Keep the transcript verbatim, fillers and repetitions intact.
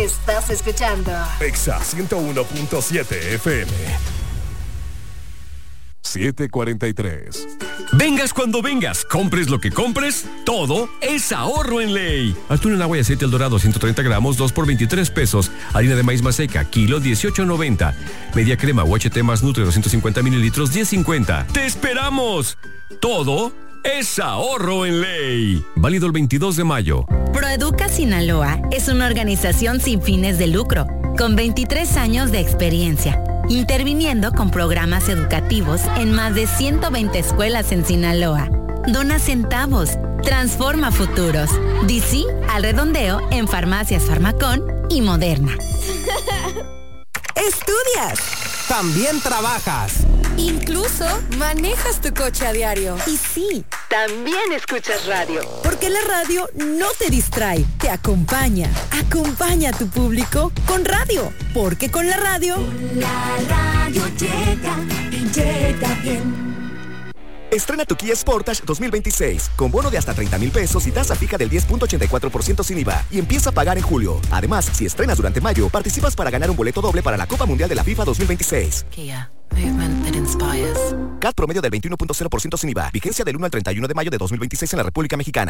Estás escuchando Exa ciento uno punto siete F M. siete cuarenta y tres. Vengas cuando vengas, compres lo que compres, todo es ahorro en Ley. Atún en agua y aceite El Dorado ciento treinta gramos, dos por veintitrés pesos. Harina de maíz maseca, kilo dieciocho noventa. Media crema U H T más Nutre doscientos cincuenta mililitros, diez cincuenta. ¡Te esperamos! Todo es ahorro en Ley. Válido el veintidós de mayo. Proeduca Sinaloa es una organización sin fines de lucro, con veintitrés años de experiencia, interviniendo con programas educativos en más de ciento veinte escuelas en Sinaloa. Dona centavos, transforma futuros. D C al redondeo en Farmacias Farmacón y Moderna. Estudias, también trabajas, incluso manejas tu coche a diario. Y sí, también escuchas radio. Porque la radio no te distrae, te acompaña. Acompaña a tu público con radio. Porque con la radio, la radio llega y llega bien. Estrena tu Kia Sportage dos mil veintiséis, con bono de hasta treinta mil pesos y tasa fija del diez punto ochenta y cuatro por ciento sin I V A, y empieza a pagar en julio. Además, si estrenas durante mayo, participas para ganar un boleto doble para la Copa Mundial de la FIFA dos mil veintiséis. Kia, movement that inspires. C A T promedio del veintiuno punto cero por ciento sin I V A, vigencia del uno al treinta y uno de mayo de dos mil veintiséis en la República Mexicana.